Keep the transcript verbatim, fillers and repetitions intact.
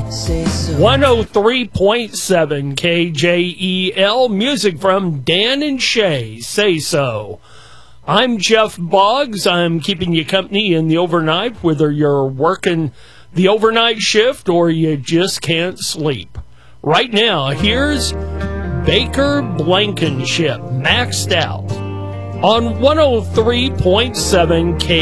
one oh three point seven K J E L, music from Dan and Shay, Say So. I'm Jeff Boggs. I'm keeping you company in the overnight, whether you're working the overnight shift or you just can't sleep. Right now, here's Baker Blankenship, Maxed Out, on one oh three point seven K.